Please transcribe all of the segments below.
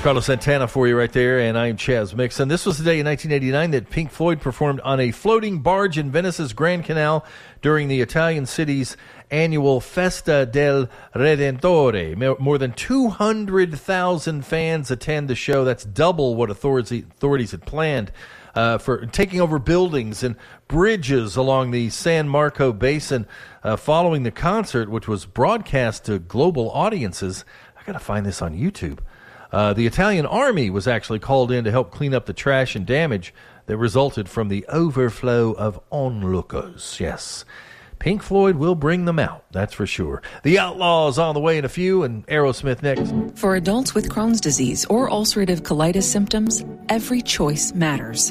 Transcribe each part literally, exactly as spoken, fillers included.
Carlos Santana for you right there, and I'm Chaz Mixon. This was the day in nineteen eighty-nine that Pink Floyd performed on a floating barge in Venice's Grand Canal during the Italian city's annual Festa del Redentore. More than two hundred thousand fans attend the show. That's double what authorities had planned uh, for taking over buildings and bridges along the San Marco Basin. Uh, following the concert, which was broadcast to global audiences, I got to find this on YouTube. Uh, the Italian army was actually called in to help clean up the trash and damage that resulted from the overflow of onlookers. Yes, Pink Floyd will bring them out, that's for sure. The Outlaws on the way in a few, and Aerosmith next. For adults with Crohn's disease or ulcerative colitis symptoms, every choice matters.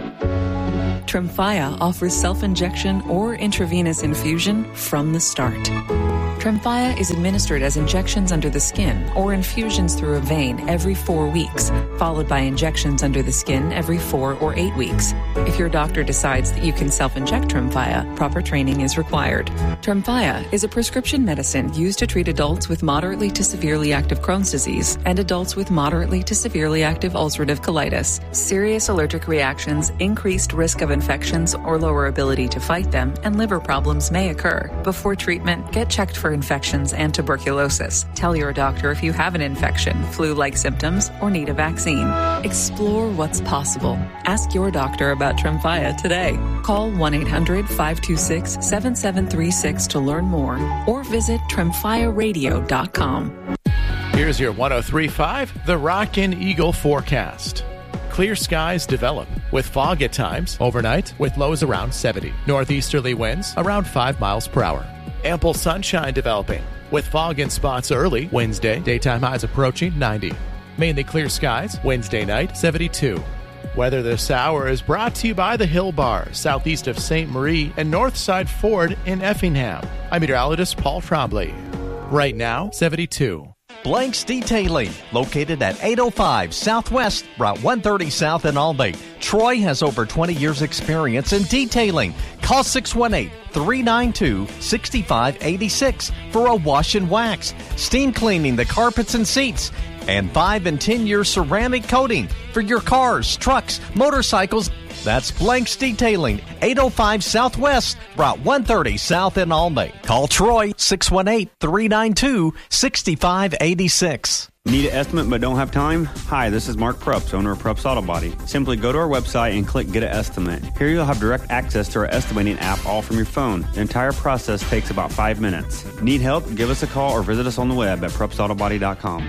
Tremfya offers self-injection or intravenous infusion from the start. Tremfya is administered as injections under the skin or infusions through a vein every four weeks, followed by injections under the skin every four or eight weeks. If your doctor decides that you can self-inject Tremfya, proper training is required. Tremfya is a prescription medicine used to treat adults with moderately to severely active Crohn's disease and adults with moderately to severely active ulcerative colitis. Serious allergic reactions, increased risk of infections or lower ability to fight them, and liver problems may occur. Before treatment, get checked for infections and tuberculosis. Tell your doctor if you have an infection, flu-like symptoms, or need a vaccine. Explore what's possible. Ask your doctor about Tremfya today. Call one eight hundred five two six seven seven three six to learn more, or visit tremfya radio dot com. Here's your one oh three point five, the Rockin' Eagle forecast. Clear skies develop, with fog at times, overnight, with lows around seventy. Northeasterly winds around five miles per hour. Ample sunshine developing, with fog in spots early Wednesday, daytime highs approaching ninety. Mainly clear skies, Wednesday night, seventy-two. Weather this hour is brought to you by the Hill Bar, southeast of Saint Marie and Northside Ford in Effingham. I'm meteorologist Paul Trombley. Right now, seventy-two. Blanks Detailing, located at eight oh five Southwest, Route one thirty South in Albany. Troy has over twenty years experience in detailing. Call six one eight, three nine two, six five eight six for a wash and wax, steam cleaning the carpets and seats, and five and ten year ceramic coating for your cars, trucks, motorcycles. That's Blanks Detailing, eight oh five Southwest, Route one thirty South in Albany. Call Troy, six one eight, three nine two, six five eight six. Need an estimate but don't have time? Hi, this is Mark Prups, owner of Prups Auto Body. Simply go to our website and click Get an Estimate. Here you'll have direct access to our estimating app all from your phone. The entire process takes about five minutes. Need help? Give us a call or visit us on the web at prups auto body dot com.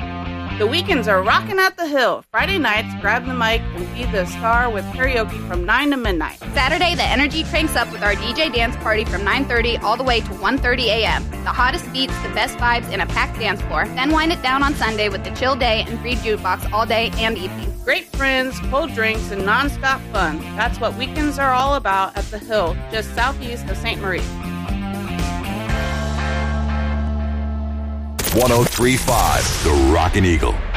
The weekends are rocking at the Hill. Friday nights, grab the mic and be the star with karaoke from nine to midnight. Saturday, the energy cranks up with our D J dance party from nine thirty all the way to one thirty a.m. The hottest beats, the best vibes, and a packed dance floor. Then wind it down on Sunday with the chill day and free jukebox all day and evening. Great friends, cold drinks, and nonstop fun. That's what weekends are all about at the Hill, just southeast of Saint Marie. one oh three point five, the Rockin' Eagle.